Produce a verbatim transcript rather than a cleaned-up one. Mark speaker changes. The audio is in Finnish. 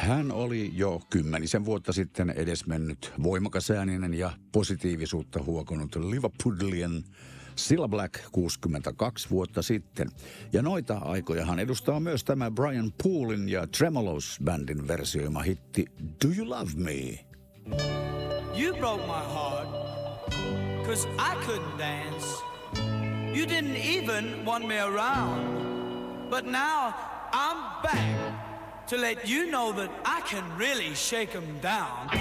Speaker 1: Hän oli jo kymmenisen vuotta sitten edesmennyt voimakasääninen ja positiivisuutta huokonut Liverpudlian Cilla Black kuusikymmentäkaksi vuotta sitten. Ja noita aikoja hän edustaa myös tämä Brian Poolin ja Tremolos-bändin versioima hitti Do You Love Me?
Speaker 2: You broke my heart, cause I couldn't dance. You didn't even want me around. But now I'm back to let you know that I can really shake 'em down.